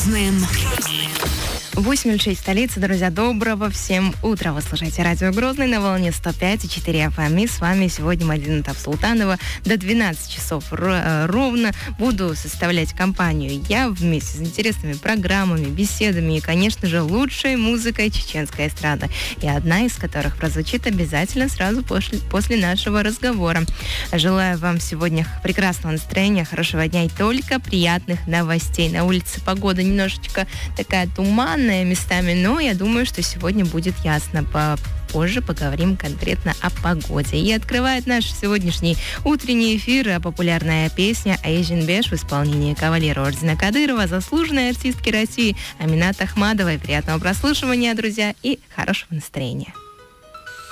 Грозным. 8:06, столица, друзья, доброго всем утра. Вы слушаете радио Грозный на волне 105,4 FM. И с вами сегодня Мадина Тавсултанова. До 12 часов ровно буду составлять компанию я вместе с интересными программами, беседами и, конечно же, лучшей музыкой чеченской эстрады. И одна из которых прозвучит обязательно сразу после нашего разговора. Желаю вам сегодня прекрасного настроения, хорошего дня и только приятных новостей. На улице погода немножечко такая туманная местами, но я думаю, что сегодня будет ясно. Позже поговорим конкретно о погоде. И открывает наш сегодняшний утренний эфир популярная песня «Asian Beige» в исполнении кавалера ордена Кадырова, заслуженной артистки России Аминат Ахмадовой. Приятного прослушивания, друзья, и хорошего настроения.